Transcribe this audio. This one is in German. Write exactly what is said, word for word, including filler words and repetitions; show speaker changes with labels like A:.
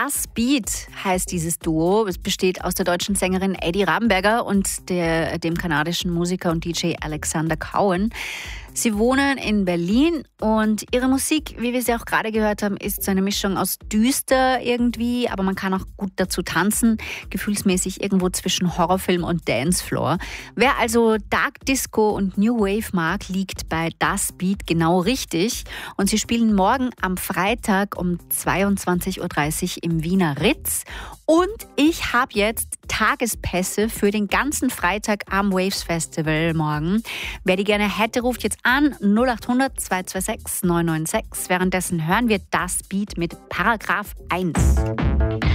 A: Das Beat heißt dieses Duo. Es besteht aus der deutschen Sängerin Eddie Rabenberger und der, dem kanadischen Musiker und D J Alexander Cowan. Sie wohnen in Berlin und ihre Musik, wie wir sie auch gerade gehört haben, ist so eine Mischung aus düster irgendwie, aber man kann auch gut dazu tanzen, gefühlsmäßig irgendwo zwischen Horrorfilm und Dancefloor. Wer also Dark Disco und New Wave mag, liegt bei Das Beat genau richtig. Und sie spielen morgen am Freitag um zweiundzwanzig Uhr dreißig im Wiener Ritz. Und ich habe jetzt Tagespässe für den ganzen Freitag am Waves Festival morgen. Wer die gerne hätte, ruft jetzt an null acht hundert zwei zwei sechs neun neun sechs. Währenddessen hören wir Das Beat mit Paragraph eins.